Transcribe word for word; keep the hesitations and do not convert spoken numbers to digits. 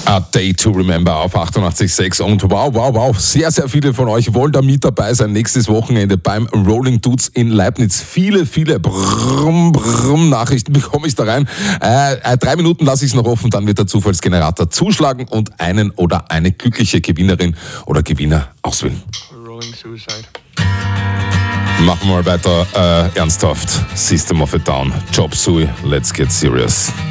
A Day to Remember auf achtundachtzig Komma sechs und wow, wow, wow, sehr, sehr viele von euch wollen da mit dabei sein nächstes Wochenende beim Rolling Dudes in Leibniz. Viele, viele Brumm, Brumm Nachrichten bekomme ich da rein. Äh, äh, drei Minuten lasse ich es noch offen, dann wird der Zufallsgenerator zuschlagen und einen oder eine glückliche Gewinnerin oder Gewinner auswählen. Rolling Suicide. Machen wir mal weiter äh, ernsthaft. System of a Down. Chop Suey, let's get serious.